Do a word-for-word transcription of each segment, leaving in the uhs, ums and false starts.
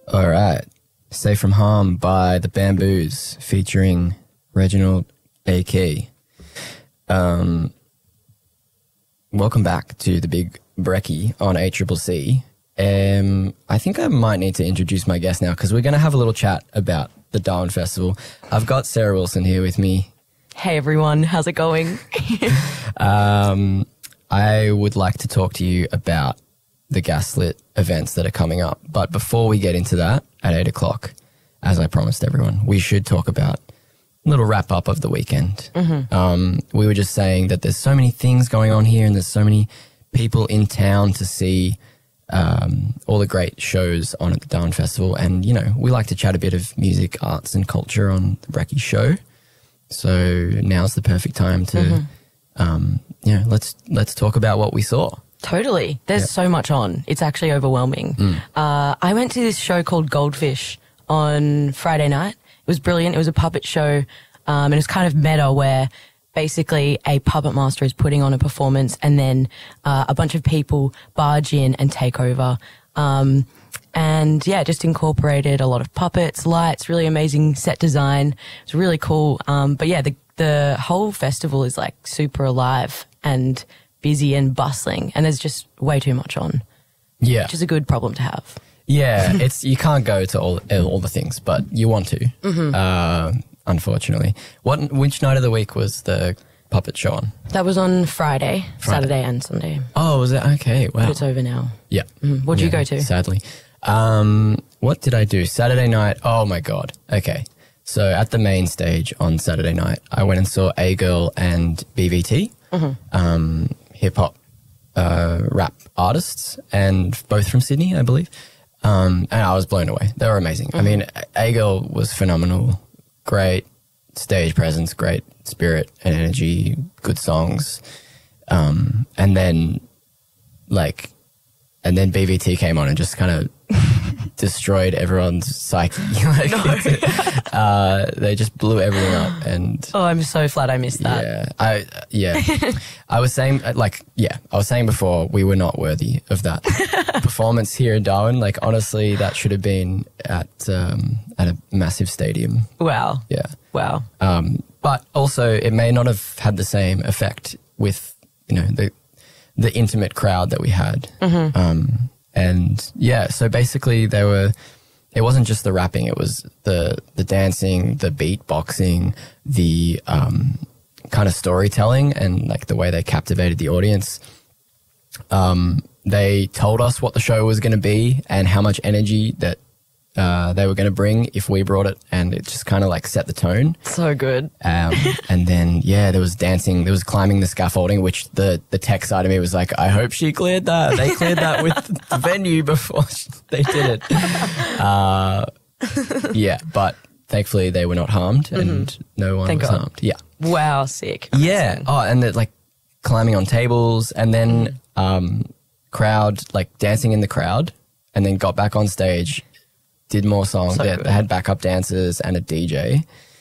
All right. Safe from Harm by The Bamboos featuring Reginald A. Key. Um, welcome back to the Big Brekkie on A C C C. Um, I think I might need to introduce my guest now because we're going to have a little chat about the Darwin Festival. I've got Sarah Wilson here with me. Hey everyone, how's it going? um, I would like to talk to you about the Gaslit events that are coming up. But before we get into that, at eight o'clock, as I promised everyone, we should talk about a little wrap up of the weekend. Mm-hmm. Um, we were just saying that there's so many things going on here and there's so many people in town to see um, all the great shows on at the Darwin Festival. And, you know, we like to chat a bit of music, arts and culture on the Brekkie Show. So now's the perfect time to, mm-hmm. um, you know, let's, let's talk about what we saw. Totally. There's yep. so much on. It's actually overwhelming. Mm. Uh, I went to this show called Goldfish on Friday night. It was brilliant. It was a puppet show, um, and it was kind of meta where basically a puppet master is putting on a performance and then uh, a bunch of people barge in and take over. Um, and yeah, just incorporated a lot of puppets, lights, really amazing set design. It's really cool. Um, but yeah, the, the whole festival is like super alive and busy and bustling, and there's just way too much on. Yeah. Which is a good problem to have. Yeah, it's you can't go to all all the things, but you want to, mm-hmm. uh, unfortunately. What Which night of the week was the puppet show on? That was on Friday, Friday. Saturday and Sunday. Oh, was it? Okay, wow. But it's over now. Yeah. Mm-hmm. What did yeah, you go to? Sadly. Um, what did I do? Saturday night, oh my God. Okay. So at the main stage on Saturday night, I went and saw A-Girl and B V T. Mm-hmm. Um, hip-hop uh, rap artists, and both from Sydney, I believe. Um, and I was blown away. They were amazing. Mm-hmm. I mean, A-Girl was phenomenal. Great stage presence, great spirit and energy, good songs. Um, and then, like, and then B V T came on and just kind of destroyed everyone's psyche. like, no. uh, they just blew everything up. And oh, I'm so glad I missed that. Yeah, I yeah, I was saying like yeah, I was saying before we were not worthy of that performance here in Darwin. Like honestly, that should have been at um, at a massive stadium. Wow. Yeah. Wow. Um, but also, it may not have had the same effect with you know the the intimate crowd that we had. Mm-hmm. Um, and yeah, so basically they were. It wasn't just the rapping; it was the the dancing, the beatboxing, the um, kind of storytelling, and like the way they captivated the audience. Um, they told us what the show was going to be and how much energy that uh, they were going to bring if we brought it, and it just kind of like set the tone. So good. Um, and then yeah, there was dancing, there was climbing the scaffolding, which the the tech side of me was like, I hope she cleared that. They cleared that with the venue before they did it. Uh, yeah, but thankfully they were not harmed, and mm-hmm. no one Thank was God. harmed. Yeah. Wow, sick. Yeah. Amazing. Oh, and the, like climbing on tables, and then mm. um, crowd like dancing in the crowd, and then got back on stage. Did more songs. So they, they had backup dancers and a D J.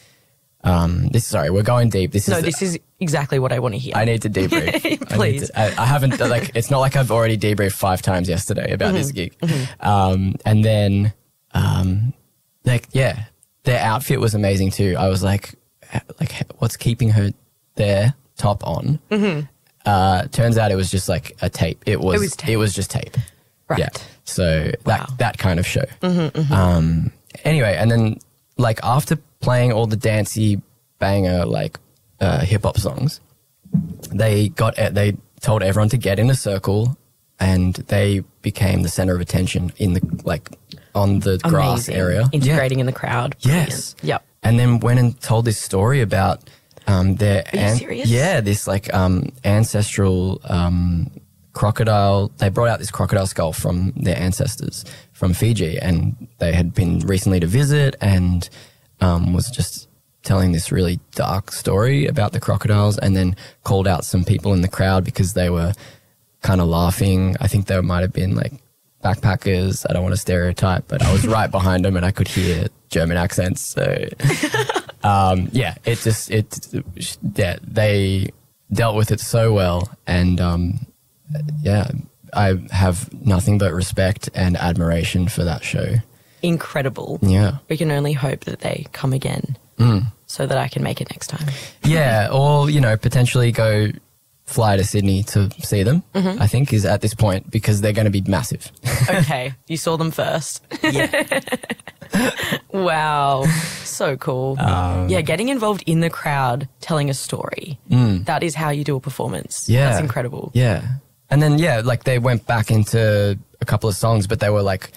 Um, this sorry, we're going deep. This no, is this is exactly what I want to hear. I need to debrief. Please. I, to, I, I haven't like. It's not like I've already debriefed five times yesterday about mm-hmm. this gig. Mm-hmm. Um, and then, um, like yeah, their outfit was amazing too. I was like, like what's keeping her there top on? Mm-hmm. Uh, turns out it was just like a tape. It was. It was, tape. It was just tape. Right. Yeah. So that wow. that kind of show. Mm-hmm, mm-hmm. Um, anyway, and then like after playing all the dancey banger like uh, hip hop songs, they got they told everyone to get in a circle, and they became the center of attention in the like on the Amazing. grass area, integrating yeah. in the crowd. Yes. Brilliant. Yep. And then went and told this story about um, their Are you an- serious? yeah this like um, ancestral. Um, crocodile, they brought out this crocodile skull from their ancestors from Fiji, and they had been recently to visit, and um, was just telling this really dark story about the crocodiles, and then called out some people in the crowd because they were kind of laughing. I think there might have been like backpackers. I don't want to stereotype, but I was right behind them and I could hear German accents. So um, yeah, it just, it, yeah, they dealt with it so well, and um, yeah, I have nothing but respect and admiration for that show. incredible. Yeah. We can only hope that they come again Mm. so that I can make it next time. Yeah, or, you know, potentially go fly to Sydney to see them, Mm-hmm. I think, is at this point, because they're going to be massive. Okay, you saw them first. Yeah. Wow, so cool. Um, yeah, getting involved in the crowd, telling a story. Mm. That is how you do a performance. Yeah. That's incredible. Yeah. And then, yeah, like they went back into a couple of songs, but they were like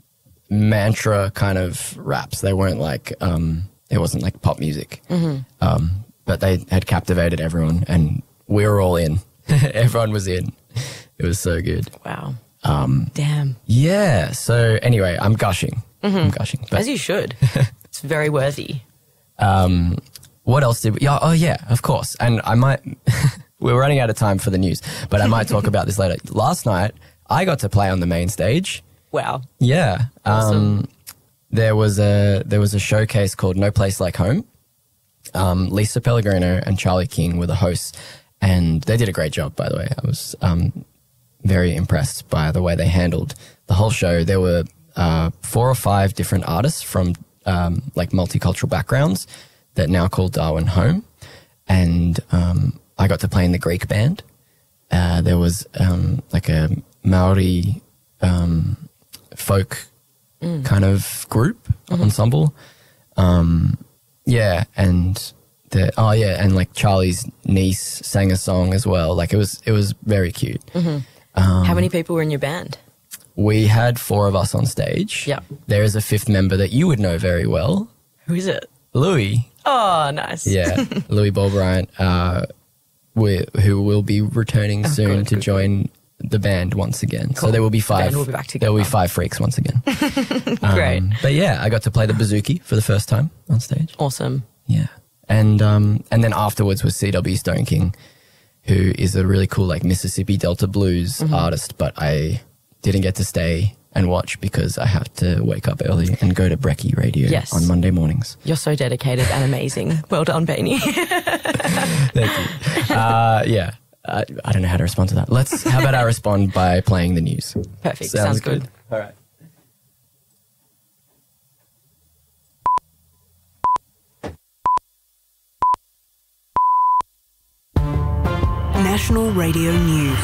mantra kind of raps. They weren't like, um, it wasn't like pop music. Mm-hmm. Um, but they had captivated everyone and we were all in. Everyone was in. It was so good. Wow. Um, Damn. yeah. So anyway, I'm gushing. Mm-hmm. I'm gushing. But, As you should. It's very worthy. um, what else did we? Yeah, oh, yeah, of course. And I might, we're running out of time for the news, but I might talk about this later. Last night, I got to play on the main stage. Wow. Yeah. Awesome. Um, there was a there was a showcase called No Place Like Home. Um, Lisa Pellegrino and Charlie King were the hosts, and they did a great job, by the way. I was um, very impressed by the way they handled the whole show. There were uh, four or five different artists from um, like multicultural backgrounds that now call Darwin home, and um, I got to play in the Greek band. Uh, there was um, like a Maori um, folk mm. kind of group mm-hmm. ensemble. Um, yeah, and the oh yeah, and like Charlie's niece sang a song as well. Like it was it was very cute. Mm-hmm. Um, How many people were in your band? We had four of us on stage. Yeah. There is a fifth member that you would know very well. Who is it? Louis. Oh, nice. Yeah, Louis Ball-Bryant, uh, we, who will be returning Oh, soon good, to good, join the band once again. Cool. So there will be five. Band will be back there will be together. five freaks once again. Great. Um, but yeah, I got to play the bouzouki for the first time on stage. Awesome. Yeah, and um, and then afterwards was C W Stone King, who is a really cool like Mississippi Delta blues Mm-hmm. artist. But I didn't get to stay and watch because I have to wake up early and go to Brecky Radio Yes. on Monday mornings. You're so dedicated and amazing. Well done, Bainey. Thank you. Uh, yeah. I, I don't know how to respond to that. Let's. How about I respond by playing the news? Perfect. Sounds, good. All right. National Radio News.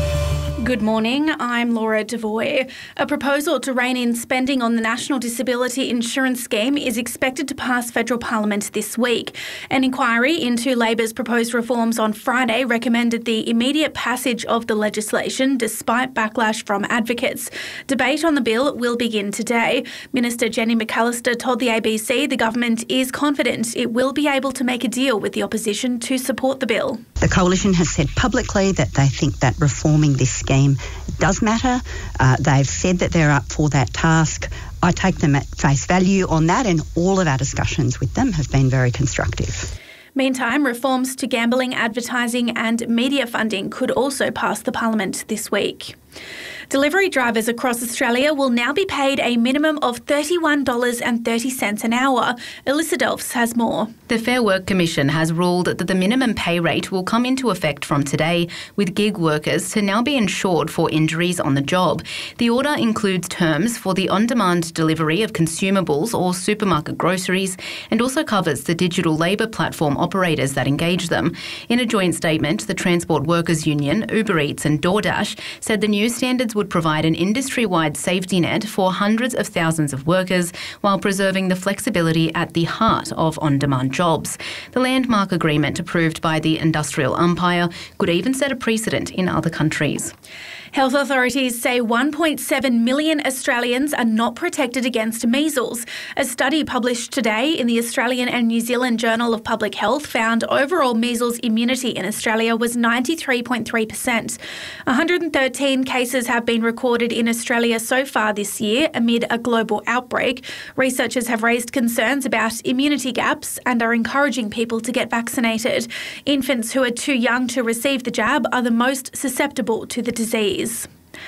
Good morning, I'm Laura Devoy. A proposal to rein in spending on the National Disability Insurance Scheme is expected to pass federal parliament this week. An inquiry into Labor's proposed reforms on Friday recommended the immediate passage of the legislation despite backlash from advocates. Debate on the bill will begin today. Minister Jenny McAllister told the A B C the government is confident it will be able to make a deal with the opposition to support the bill. The Coalition has said publicly that they think that reforming this scheme does matter. Uh, they've said that they're up for that task. I take them at face value on that, and all of our discussions with them have been very constructive. Meantime, reforms to gambling, advertising and media funding could also pass the parliament this week. Delivery drivers across Australia will now be paid a minimum of thirty-one dollars thirty an hour. Alyssa Delphs has more. The Fair Work Commission has ruled that the minimum pay rate will come into effect from today, with gig workers to now be insured for injuries on the job. The order includes terms for the on-demand delivery of consumables or supermarket groceries, and also covers the digital labour platform operators that engage them. In a joint statement, the Transport Workers Union, Uber Eats and DoorDash said the new standards would provide an industry-wide safety net for hundreds of thousands of workers while preserving the flexibility at the heart of on-demand jobs. The landmark agreement approved by the industrial umpire could even set a precedent in other countries. Health authorities say one point seven million Australians are not protected against measles. A study published today in the Australian and New Zealand Journal of Public Health found overall measles immunity in Australia was ninety-three point three percent. one hundred thirteen cases have been recorded in Australia so far this year amid a global outbreak. Researchers have raised concerns about immunity gaps and are encouraging people to get vaccinated. Infants who are too young to receive the jab are the most susceptible to the disease.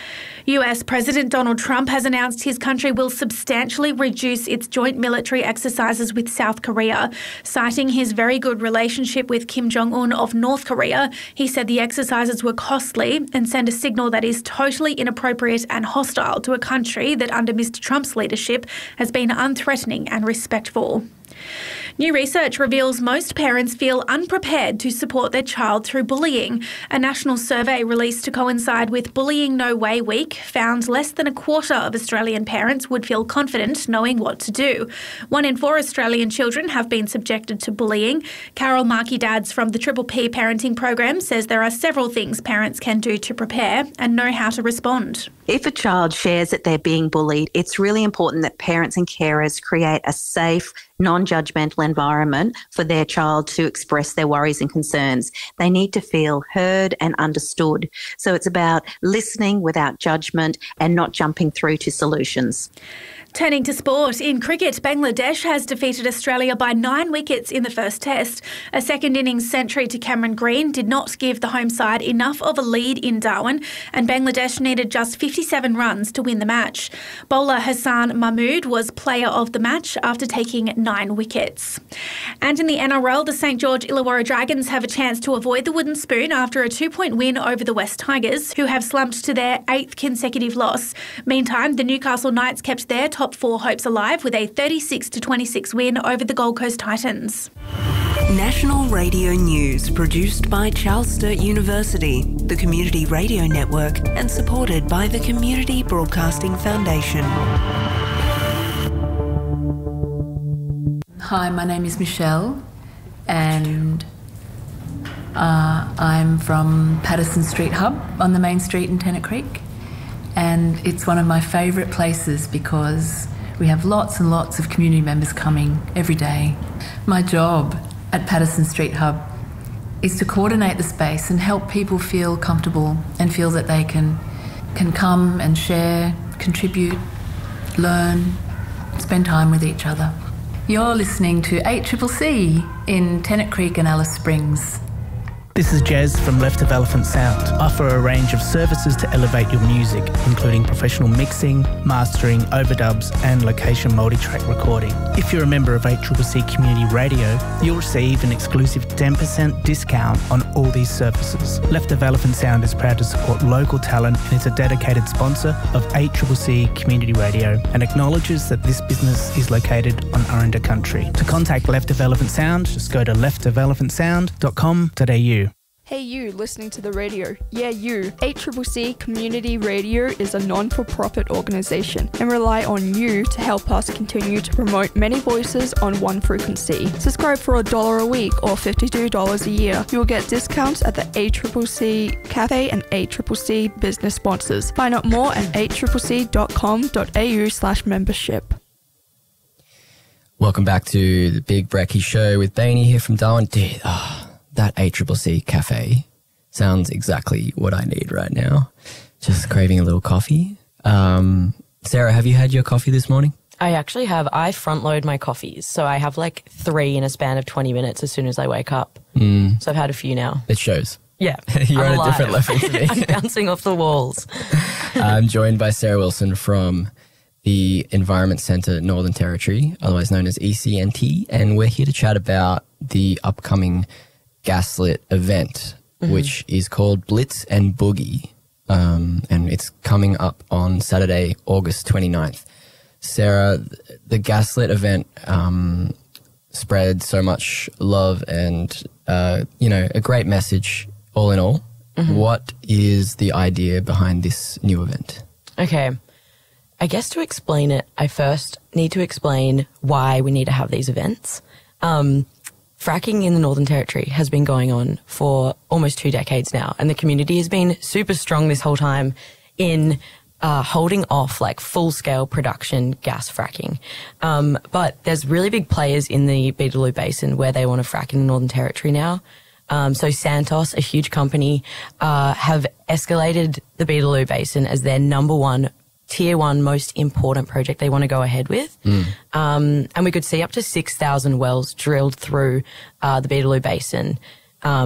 U S President Donald Trump has announced his country will substantially reduce its joint military exercises with South Korea. Citing his very good relationship with Kim Jong-un of North Korea, he said the exercises were costly and send a signal that is totally inappropriate and hostile to a country that under Mister Trump's leadership has been unthreatening and respectful. New research reveals most parents feel unprepared to support their child through bullying. A national survey released to coincide with Bullying No Way Week found less than a quarter of Australian parents would feel confident knowing what to do. One in four Australian children have been subjected to bullying. Carol Markey-Dads from the Triple P Parenting Program says there are several things parents can do to prepare and know how to respond. If a child shares that they're being bullied, it's really important that parents and carers create a safe, non-judgmental environment for their child to express their worries and concerns. They need to feel heard and understood. So it's about listening without judgment and not jumping through to solutions. Turning to sport, in cricket, Bangladesh has defeated Australia by nine wickets in the first test. A second innings century to Cameron Green did not give the home side enough of a lead in Darwin, and Bangladesh needed just fifty-seven runs to win the match. Bowler Hassan Mahmood was player of the match after taking nine wickets. And in the N R L, the St George Illawarra Dragons have a chance to avoid the wooden spoon after a two-point win over the West Tigers, who have slumped to their eighth consecutive loss. Meantime, the Newcastle Knights kept their top four hopes alive with a thirty-six to twenty-six win over the Gold Coast Titans. National Radio News, produced by Charles Sturt University, the Community Radio Network, and supported by the Community Broadcasting Foundation. Hi, my name is Michelle, and uh, I'm from Patterson Street Hub on the main street in Tennant Creek. And it's one of my favourite places because we have lots and lots of community members coming every day. My job at Patterson Street Hub is to coordinate the space and help people feel comfortable and feel that they can can come and share, contribute, learn, spend time with each other. You're listening to eight C C C in Tennant Creek and Alice Springs. This is Jez from Left of Elephant Sound. Offer a range of services to elevate your music, including professional mixing, mastering, overdubs, and location multi-track recording. If you're a member of eight C C C Community Radio, you'll receive an exclusive ten percent discount on all these services. Left of Elephant Sound is proud to support local talent and is a dedicated sponsor of eight C C C Community Radio and acknowledges that this business is located on Aranda country. To contact Left of Elephant Sound, just go to left of elephant sound dot com dot a u. Hey you, listening to the radio. Yeah, you. eight C C C Community Radio is a non-for-profit organisation and rely on you to help us continue to promote many voices on one frequency. Subscribe for a dollar a week or fifty-two dollars a year. You will get discounts at the eight C C C Cafe and eight C C C business sponsors. Find out more at eight c c c dot com dot a u slash membership. Welcome back to the Big Brekkie Show with Bainey here from Darwin. Dude, oh. That eight C C C cafe sounds exactly what I need right now. Just craving a little coffee. Um, Sarah, have you had your coffee this morning? I actually have. I front load my coffees. So I have like three in a span of twenty minutes as soon as I wake up. Mm. So I've had a few now. It shows. Yeah. You're I'm on alive. a different level to me. I'm bouncing off the walls. I'm joined by Sarah Wilson from the Environment Centre Northern Territory, otherwise known as E C N T, and we're here to chat about the upcoming Gaslit event, mm-hmm. which is called Blitz and Boogie, um, and it's coming up on Saturday, August twenty-ninth. Sarah, the Gaslit event um, spread so much love and, uh, you know, a great message all in all. Mm-hmm. What is the idea behind this new event? Okay. I guess to explain it, I first need to explain why we need to have these events. Um, Fracking in the Northern Territory has been going on for almost two decades now, and the community has been super strong this whole time in uh, holding off like full-scale production gas fracking. Um, but there's really big players in the Beetaloo Basin where they want to frack in the Northern Territory now. Um, so Santos, a huge company, uh, have escalated the Beetaloo Basin as their number one tier one most important project they want to go ahead with. Mm. Um, and we could see up to six thousand wells drilled through uh, the Beetaloo Basin, um,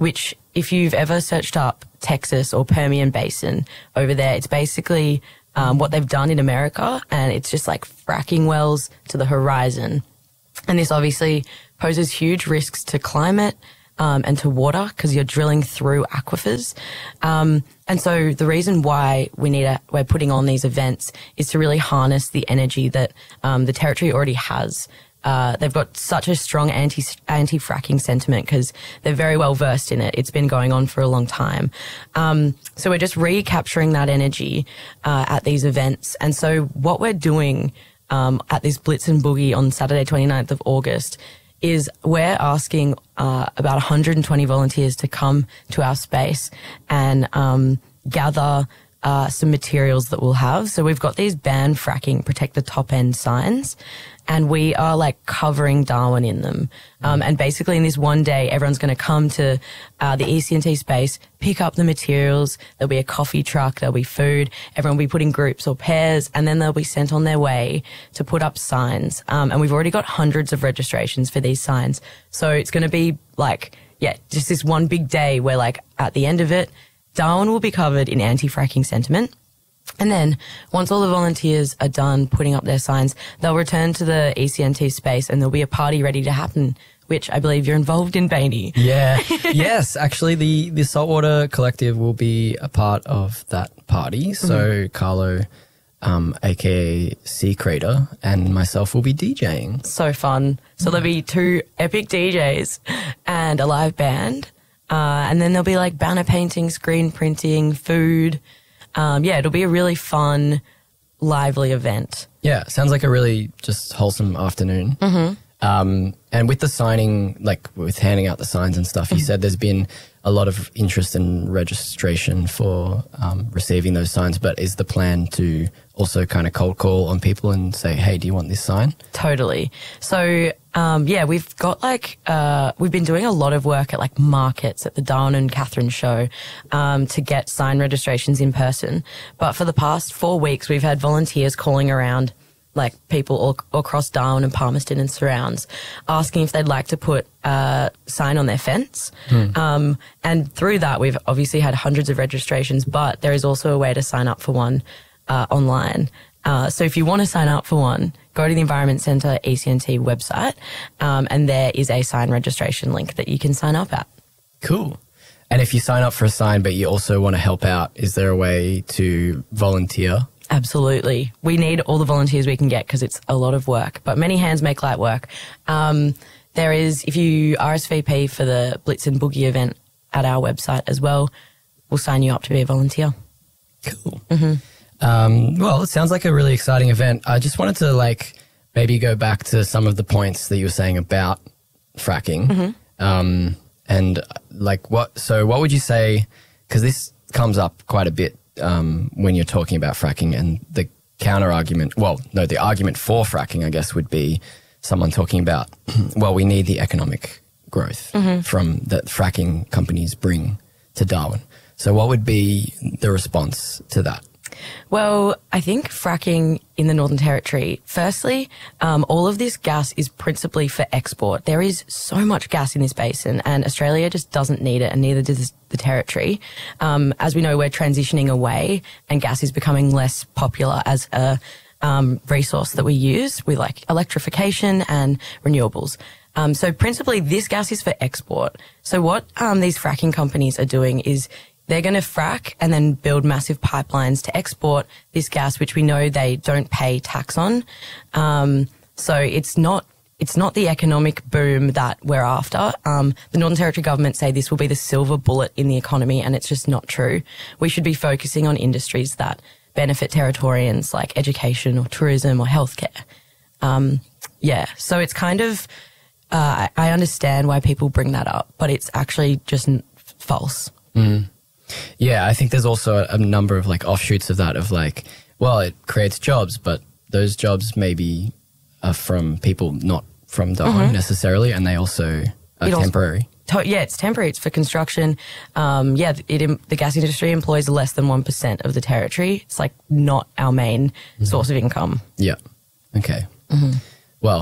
which if you've ever searched up Texas or Permian Basin over there, it's basically um, what they've done in America, and it's just like fracking wells to the horizon. And this obviously poses huge risks to climate um, and to water because you're drilling through aquifers. Um, and so the reason why we need a, we're putting on these events is to really harness the energy that um, the territory already has. Uh, they've got such a strong anti, anti-fracking sentiment because they're very well versed in it. It's been going on for a long time. Um, so we're just recapturing that energy uh, at these events. And so what we're doing um, at this Blitz and Boogie on Saturday, twenty-ninth of August, is we're asking uh, about one hundred twenty volunteers to come to our space and um, gather uh, some materials that we'll have. So we've got these ban fracking, protect the top end signs, and we are like covering Darwin in them. Um, and basically in this one day, everyone's going to come to uh, the E C N T space, pick up the materials. There'll be a coffee truck, there'll be food. Everyone will be put in groups or pairs, and then they'll be sent on their way to put up signs. Um, and we've already got hundreds of registrations for these signs. So it's going to be like, yeah, just this one big day where like at the end of it, Darwin will be covered in anti-fracking sentiment. And then once all the volunteers are done putting up their signs, they'll return to the E C N T space and there'll be a party ready to happen, which I believe you're involved in, Bainey. Yeah. Yes, actually the, the Saltwater Collective will be a part of that party. So mm-hmm. Carlo, um, aka Sea Crater, and myself will be DJing. So fun. So there'll be two epic D Js and a live band. Uh, and then there'll be like banner painting, screen printing, food. Um, yeah, it'll be a really fun, lively event. Yeah, sounds like a really just wholesome afternoon. Mm-hmm. Um, and with the signing, like with handing out the signs and stuff, you mm-hmm. said there's been a lot of interest and registration for um, receiving those signs, but is the plan to also kind of cold call on people and say, hey, do you want this sign? Totally. So, um, yeah, we've got like, uh, we've been doing a lot of work at like markets at the Darwin and Catherine show um, to get sign registrations in person. But for the past four weeks, we've had volunteers calling around like people all, all across Darwin and Palmerston and surrounds, asking if they'd like to put a sign on their fence. Mm. Um, and through that, we've obviously had hundreds of registrations, but there is also a way to sign up for one uh, online. Uh, so if you want to sign up for one, go to the Environment Centre E C N T website, um, and there is a sign registration link that you can sign up at. Cool. And if you sign up for a sign, but you also want to help out, is there a way to volunteer? Absolutely. We need all the volunteers we can get because it's a lot of work, but many hands make light work. Um, there is, if you R S V P for the Blitz and Boogie event at our website as well, we'll sign you up to be a volunteer. Cool. Mm-hmm. Um, well, it sounds like a really exciting event. I just wanted to like maybe go back to some of the points that you were saying about fracking. Mm-hmm. Um, and like what, so what would you say, because this comes up quite a bit um, when you're talking about fracking, and the counter argument, well, no, the argument for fracking, I guess, would be someone talking about, well, we need the economic growth mm-hmm. from that fracking companies bring to Darwin. So what would be the response to that? Well, I think fracking in the Northern Territory, firstly, um, all of this gas is principally for export. There is so much gas in this basin and Australia just doesn't need it, and neither does the Territory. Um, as we know, we're transitioning away and gas is becoming less popular as a um, resource that we use with like electrification and renewables. Um, so principally this gas is for export. So what um, these fracking companies are doing is they're going to frack and then build massive pipelines to export this gas, which we know they don't pay tax on. Um, so it's not it's not the economic boom that we're after. Um, the Northern Territory government say this will be the silver bullet in the economy, and it's just not true. We should be focusing on industries that benefit Territorians, like education or tourism or healthcare. Um, yeah, so it's kind of, uh, I understand why people bring that up, but it's actually just n- false. Mm. Yeah, I think there's also a number of like offshoots of that of like, well, it creates jobs, but those jobs maybe are from people not from Darwin mm-hmm. necessarily, and they also are it temporary. Also, yeah, it's temporary. It's for construction. Um, yeah, it, the gas industry employs less than one percent of the Territory. It's like not our main mm-hmm. source of income. Yeah. Okay. Mm-hmm. Well,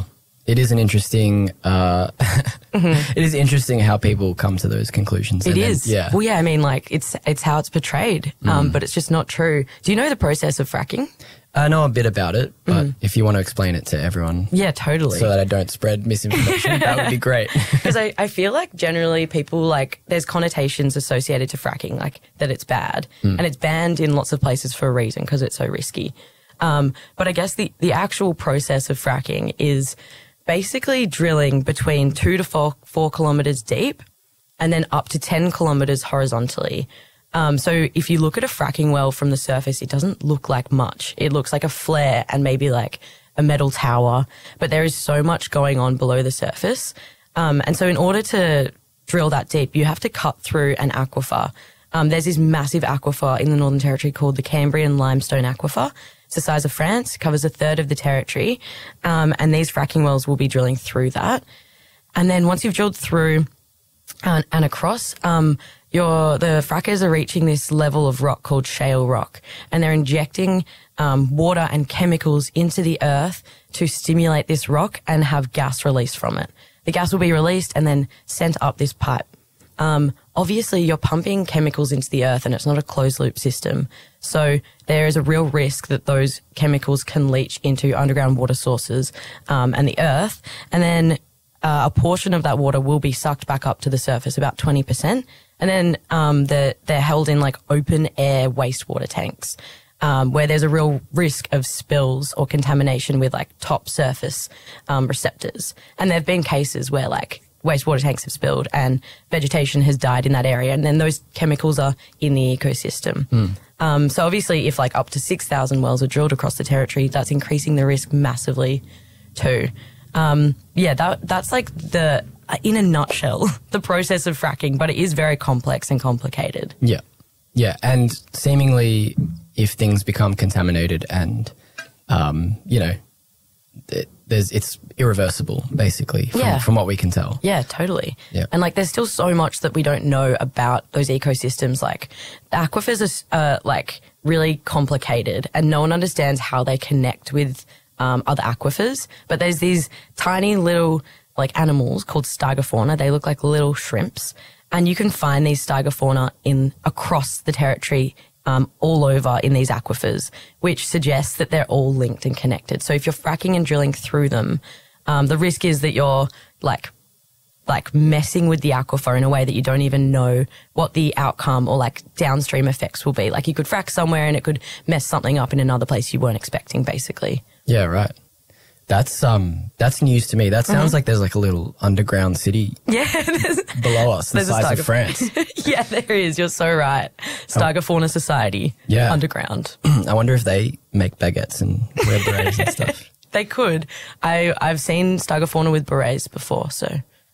it is an interesting, uh, mm-hmm. it is interesting how people come to those conclusions. It and is. Then, yeah. Well, yeah, I mean, like, it's it's how it's portrayed, mm. um, but it's just not true. Do you know the process of fracking? I know a bit about it, but mm. if you want to explain it to everyone. Yeah, totally. So that I don't spread misinformation, that would be great. Because I, I feel like generally people, like, there's connotations associated to fracking, like, that it's bad. Mm. And it's banned in lots of places for a reason, because it's so risky. Um, but I guess the, the actual process of fracking is basically drilling between two to four, four kilometres deep and then up to ten kilometres horizontally. Um, so if you look at a fracking well from the surface, it doesn't look like much. It looks like a flare and maybe like a metal tower, but there is so much going on below the surface. Um, and so in order to drill that deep, you have to cut through an aquifer. Um, there's this massive aquifer in the Northern Territory called the Cambrian Limestone Aquifer. It's the size of France, covers a third of the territory, um, and these fracking wells will be drilling through that. And then once you've drilled through uh, and across, um, your the frackers are reaching this level of rock called shale rock, and they're injecting um, water and chemicals into the earth to stimulate this rock and have gas released from it. The gas will be released and then sent up this pipe. Um, obviously, you're pumping chemicals into the earth and it's not a closed-loop system. So there is a real risk that those chemicals can leach into underground water sources um, and the earth. And then uh, a portion of that water will be sucked back up to the surface, about twenty percent. And then um, they're, they're held in like open-air wastewater tanks um, where there's a real risk of spills or contamination with like top surface um, receptors. And there have been cases where like wastewater tanks have spilled and vegetation has died in that area, and then those chemicals are in the ecosystem. Mm. Um, so obviously if like up to six thousand wells are drilled across the territory, that's increasing the risk massively too. Um, yeah, that that's like the, in a nutshell, the process of fracking, but it is very complex and complicated. Yeah. Yeah, and seemingly if things become contaminated and, um, you know, it, There's, it's irreversible, basically, from, yeah. from what we can tell. Yeah, totally. Yeah. And, like, there's still so much that we don't know about those ecosystems. Like, the aquifers are, uh, like, really complicated, and no one understands how they connect with um, other aquifers. But there's these tiny little, like, animals called stygofauna. They look like little shrimps. And you can find these stygofauna in across the territory Um, all over in these aquifers, which suggests that they're all linked and connected. So if you're fracking and drilling through them, um, the risk is that you're like like messing with the aquifer in a way that you don't even know what the outcome or like downstream effects will be. Like you could frack somewhere and it could mess something up in another place you weren't expecting, basically. Yeah, right. That's um that's news to me. That sounds mm-hmm. like there's like a little underground city yeah, below us, the size of France. Yeah, there is. You're so right. Stygofauna Society. Yeah. Underground. I wonder if they make baguettes and wear berets and stuff. They could. I, I've seen Stygofauna with berets before, so.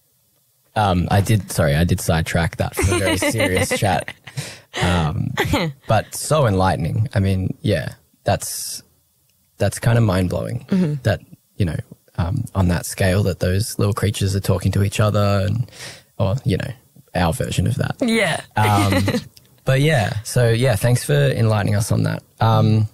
Um, I did, sorry, I did sidetrack that from a very serious chat. Um, but so enlightening. I mean, yeah, that's, that's kind of mind-blowing mm-hmm. that, you know, um, on that scale that those little creatures are talking to each other and, or, you know, our version of that. Yeah. Um, but yeah, so yeah, thanks for enlightening us on that. Um,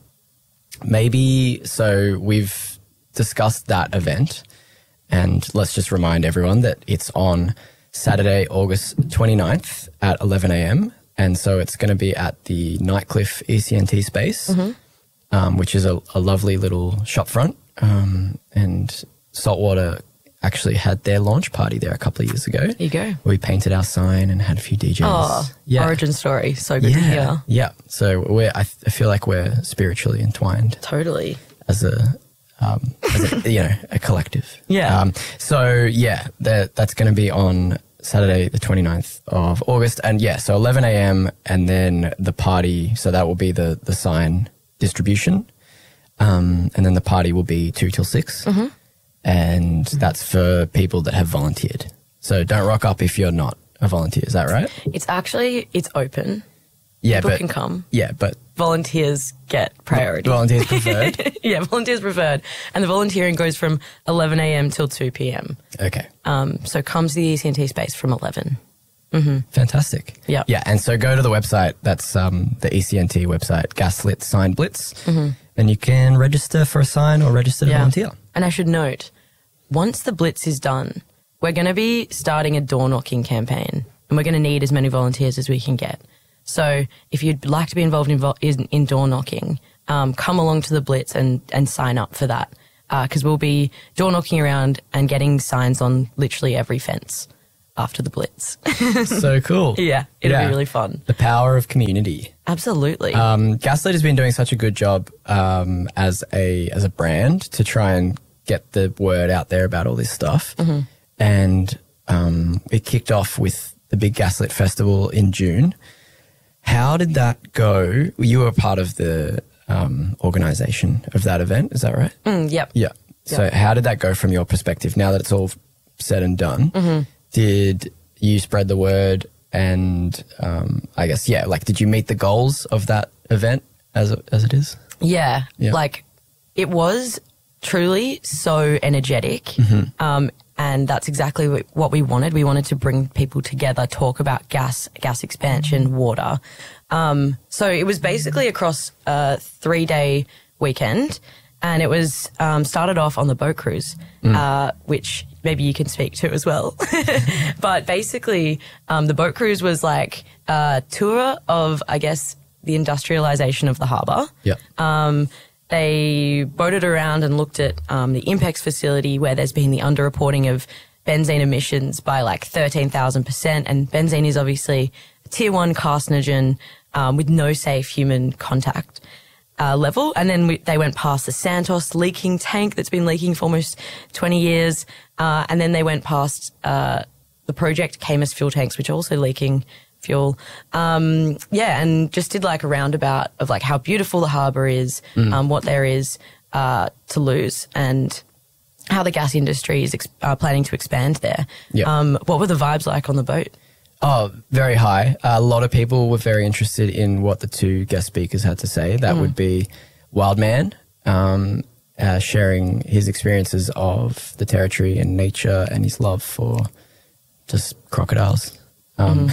maybe, so we've discussed that event, and let's just remind everyone that it's on Saturday, August twenty-ninth at eleven a.m. And so it's going to be at the Nightcliff E C N T space, mm-hmm. um, which is a, a lovely little shop front. Um, and Saltwater actually had their launch party there a couple of years ago. There you go. We painted our sign and had a few D Js. Oh, yeah. Origin story. So good yeah. to hear. Yeah. So we're, I, I feel like we're spiritually entwined. Totally. As a, um, as a, you know, a collective. Yeah. Um, so yeah, that, that's going to be on Saturday, the twenty-ninth of August. And yeah, so eleven a.m. and then the party. So that will be the, the sign distribution. Um, and then the party will be two till six. Mm-hmm. And that's for people that have volunteered. So don't rock up if you're not a volunteer. Is that right? It's actually, it's open. Yeah, people but, can come. Yeah, but volunteers get priority. Volunteers preferred? Yeah, volunteers preferred. And the volunteering goes from eleven a.m. till two p.m. Okay. Um, so come to the E C N T space from eleven. Mm-hmm. Fantastic. Yeah. Yeah, and so go to the website. That's um, the E C N T website, Gaslit Sign Blitz. Mm-hmm. And you can register for a sign or register to yeah. volunteer. And I should note, once the Blitz is done, we're going to be starting a door knocking campaign, and we're going to need as many volunteers as we can get. So if you'd like to be involved in, vo- in, in door knocking, um, come along to the Blitz and, and sign up for that, because uh, we'll be door knocking around and getting signs on literally every fence after the Blitz. So cool. Yeah, it'll Yeah. be really fun. The power of community. Absolutely. Um, Gaslit has been doing such a good job um, as a as a brand to try and get the word out there about all this stuff. Mm-hmm. And um, it kicked off with the big Gaslit Festival in June. How did that go? You were a part of the um, organisation of that event, is that right? Mm, yep. Yeah. So Yep. how did that go from your perspective now that it's all said and done? Mm-hmm. Did you spread the word and um, I guess, yeah, like did you meet the goals of that event as it, as it is? Yeah, Yeah. like it was truly so energetic. Mm-hmm. Um, and that's exactly wh- what we wanted. We wanted to bring people together, talk about gas, gas expansion, water. Um, so it was basically across a three-day weekend, and it was um, started off on the boat cruise, Mm. uh, which maybe you can speak to as well. But basically, um, the boat cruise was like a tour of, I guess, the industrialization of the harbour. Yeah. Um, they boated around and looked at um, the INPEX facility where there's been the underreporting of benzene emissions by like thirteen thousand percent. And benzene is obviously a tier one carcinogen um, with no safe human contact uh, level. And then we, they went past the Santos leaking tank that's been leaking for almost twenty years. Uh, and then they went past uh, the Project Camus fuel tanks, which are also leaking fuel. Um, yeah, and just did like a roundabout of like how beautiful the harbour is, Mm. um, what there is uh, to lose, and how the gas industry is ex- uh, planning to expand there. Yeah. Um, what were the vibes like on the boat? Oh, very high. A lot of people were very interested in what the two guest speakers had to say. That would be Wildman, um, uh, sharing his experiences of the territory and nature and his love for just crocodiles. Um,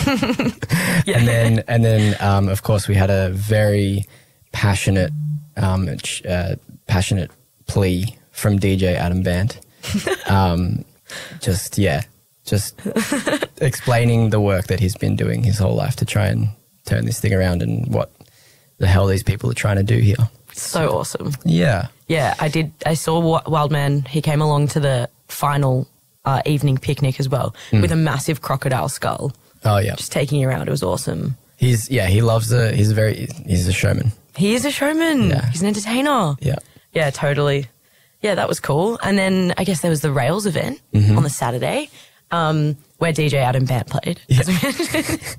And then, and then, um, of course, we had a very passionate, um, ch- uh, passionate plea from D J Adam Band. Um, just yeah, just explaining the work that he's been doing his whole life to try and turn this thing around and what the hell these people are trying to do here. So awesome. Yeah. Yeah, I did. I saw Wa- Wildman. He came along to the final uh, evening picnic as well with a massive crocodile skull, Oh yeah. just taking you around. It was awesome. He's yeah. He loves the. He's a very. He's a showman. He is a showman. Yeah. He's an entertainer. Yeah. Yeah, totally. Yeah, that was cool. And then I guess there was the Rails event Mm-hmm. on the Saturday um, where D J Adam Bant played. as we mentioned.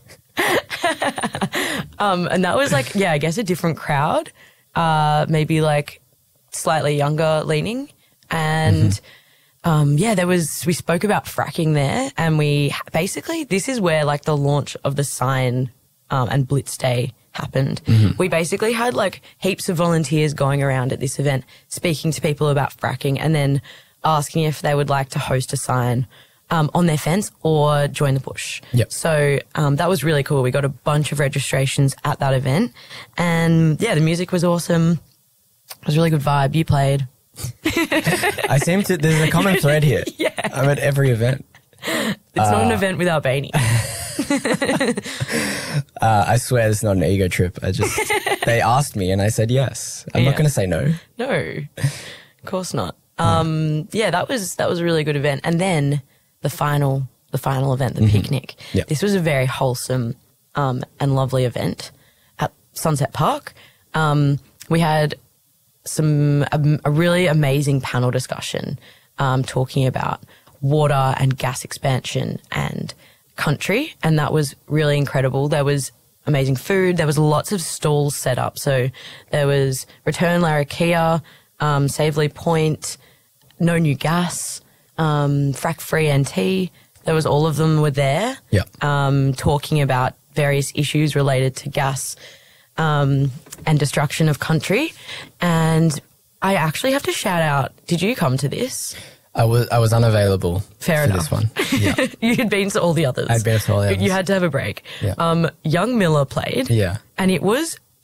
um, and that was like, yeah, I guess a different crowd, uh, maybe like slightly younger leaning. And Mm-hmm. um, yeah, there was, we spoke about fracking there, and we basically, this is where like the launch of the sign um, and Blitz Day happened. We basically had like heaps of volunteers going around at this event, speaking to people about fracking and then asking if they would like to host a sign um, on their fence or join the bush. Yep. So um, that was really cool. We got a bunch of registrations at that event, and yeah, the music was awesome. It was a really good vibe. You played. I seem to. There's a common thread here. Yeah. I'm at every event. It's not an event without Bainey. Uh, I swear this is not an ego trip. I just they asked me and I said yes. I'm Yeah. not going to say no. No, of course not. Um, yeah, that was that was a really good event. And then the final the final event, the picnic. Yeah. This was a very wholesome um, and lovely event at Sunset Park. Um, we had some a, a really amazing panel discussion um, talking about water and gas expansion and country, and that was really incredible. There was amazing food. There was lots of stalls set up. So there was Return Larrakia, um, Savely Point, No New Gas, um, Frack Free N T. There was all of them were there Yeah. um, talking about various issues related to gas um, and destruction of country. And I actually have to shout out, did you come to this? I was I was unavailable Fair for enough. this one. Yeah. You had been to all the others. I'd been to all the others. You had to have a break. Yeah. Um, Young Miller played. Yeah. And it was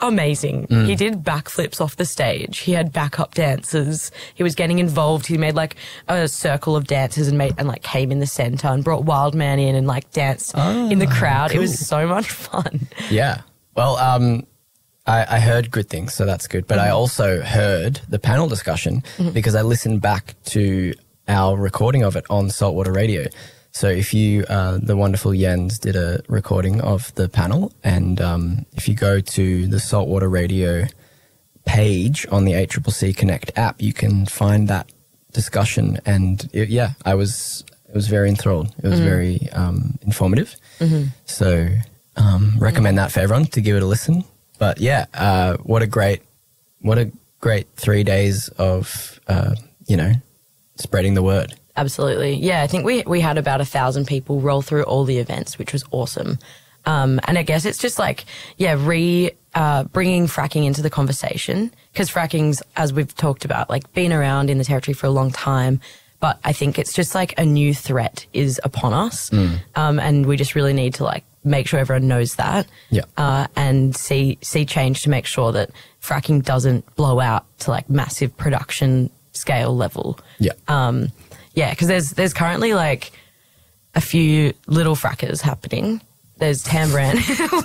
amazing. Mm. He did backflips off the stage. He had backup dancers. He was getting involved. He made like a circle of dancers and made and like came in the center and brought Wildman in and like danced oh, in the crowd. Cool. It was so much fun. Yeah. Well, um, I, I heard good things, so that's good. But mm-hmm. I also heard the panel discussion mm-hmm. because I listened back to our recording of it on Saltwater Radio. So if you, uh, the wonderful Jens did a recording of the panel, and um, if you go to the Saltwater Radio page on the A C C C Connect app, you can find that discussion. And it, yeah, I was, it was very enthralled. It was mm-hmm. very um, informative. Mm-hmm. So um, recommend that for everyone to give it a listen. But yeah, uh, what a great, what a great three days of, uh, you know, spreading the word. Absolutely. Yeah, I think we we had about a thousand people roll through all the events, which was awesome. Um, and I guess it's just like, yeah, re uh, bringing fracking into the conversation, because fracking's, as we've talked about, like been around in the territory for a long time. But I think it's just like a new threat is upon us. Mm. Um, and we just really need to like make sure everyone knows that. Yeah. Uh, and see see change to make sure that fracking doesn't blow out to like massive production scale level. Yeah. Um, Yeah, because there's there's currently like a few little frackers happening. There's Tambran.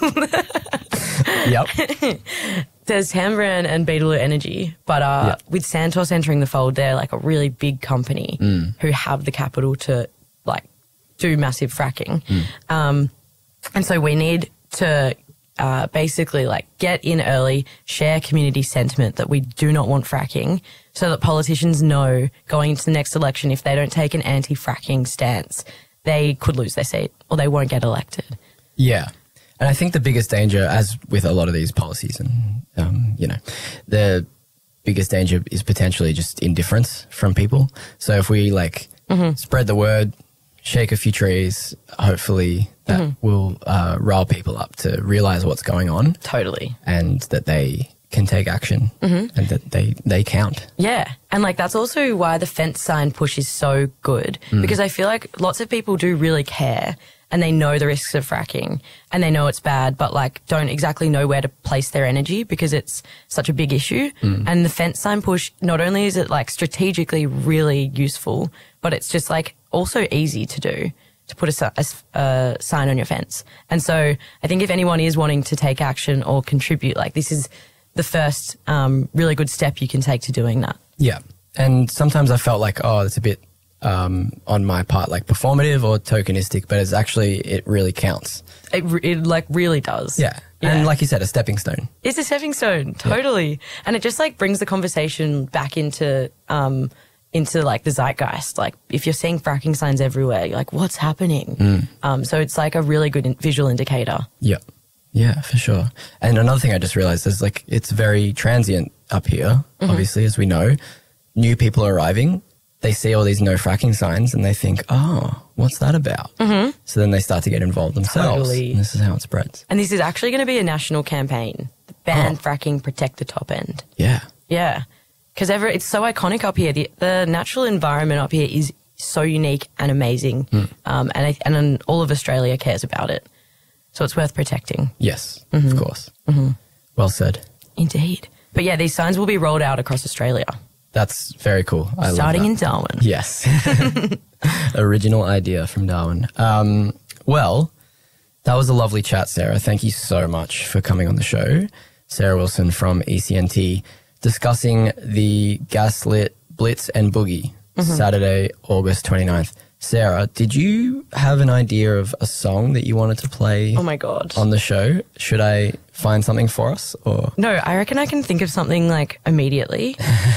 Yep. There's Tambran and Beetaloo Energy. But uh, yep. with Santos entering the fold, they're like a really big company mm. who have the capital to like do massive fracking. Mm. Um, and so we need to uh, basically like get in early, share community sentiment that we do not want fracking, so that politicians know going into the next election, if they don't take an anti-fracking stance, they could lose their seat or they won't get elected. Yeah. And I think the biggest danger, as with a lot of these policies, and, um, you know, the biggest danger is potentially just indifference from people. So if we, like, mm-hmm. spread the word, shake a few trees, hopefully that mm-hmm. will uh, rile people up to realise what's going on. Totally. And that they can take action mm-hmm. and that they, they count. Yeah. And like that's also why the fence sign push is so good mm. because I feel like lots of people do really care and they know the risks of fracking and they know it's bad, but like don't exactly know where to place their energy because it's such a big issue. Mm. And the fence sign push, not only is it like strategically really useful, but it's just like also easy to do, to put a, a, a sign on your fence. And so I think if anyone is wanting to take action or contribute, like this is the first um, really good step you can take to doing that. Yeah. And sometimes I felt like, oh, it's a bit um, on my part, like performative or tokenistic, but it's actually, it really counts. It, it like really does. Yeah. yeah. And like you said, a stepping stone. It's a stepping stone, totally. Yeah. And it just like brings the conversation back into, um, into like the zeitgeist. Like if you're seeing fracking signs everywhere, you're like, what's happening? Mm. Um, so it's like a really good in- visual indicator. Yeah. Yeah, for sure. And another thing I just realized is like it's very transient up here, mm-hmm. obviously, as we know. New people are arriving, they see all these no fracking signs and they think, oh, what's that about? Mm-hmm. So then they start to get involved themselves. Totally. And this is how it spreads. And this is actually going to be a national campaign. Ban oh. fracking, protect the top end. Yeah. Yeah. Because it's so iconic up here. The, the natural environment up here is so unique and amazing. Mm. Um, and, I, and all of Australia cares about it. So it's worth protecting. Yes, mm-hmm. of course. Mm-hmm. Well said. Indeed. But yeah, these signs will be rolled out across Australia. That's very cool. I Starting love that. in Darwin. Yes. Original idea from Darwin. Um, well, that was a lovely chat, Sarah. Thank you so much for coming on the show. Sarah Wilson from E C N T discussing the Gaslit Blitz and Boogie, mm-hmm. Saturday, August twenty-ninth. Sarah, did you have an idea of a song that you wanted to play oh my God. on the show? Should I find something for us? Or No, I reckon I can think of something like immediately.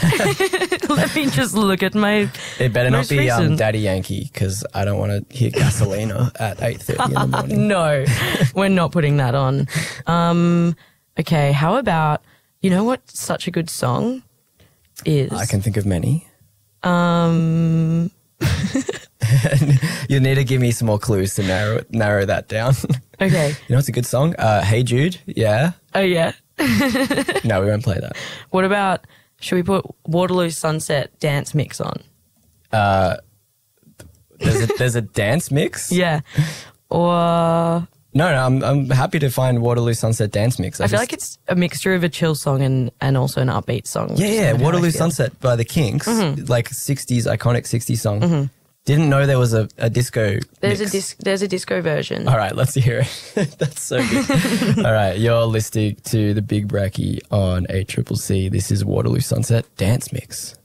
Let me just look at my It better not be um, Daddy Yankee because I don't want to hear Gasolina at eight thirty in the morning. No, we're not putting that on. Um, okay, how about, you know what such a good song is? I can think of many. Um... You need to give me some more clues to narrow narrow that down. Okay. You know what's a good song? Uh, Hey Jude, yeah. Oh, yeah. No, we won't play that. What about, should we put Waterloo Sunset dance mix on? Uh, there's a, there's a dance mix? Yeah. Or No, no, I'm I'm happy to find Waterloo Sunset Dance Mix. I, I feel just, like it's a mixture of a chill song and, and also an upbeat song. Yeah, yeah. Waterloo Sunset by the Kinks, mm-hmm. like sixties, iconic sixties song. Mm-hmm. Didn't know there was a, a disco There's mix. a dis- There's a disco version. All right, let's hear it. That's so good. All right, you're listening to the Big Bracky on A C C C. This is Waterloo Sunset Dance Mix.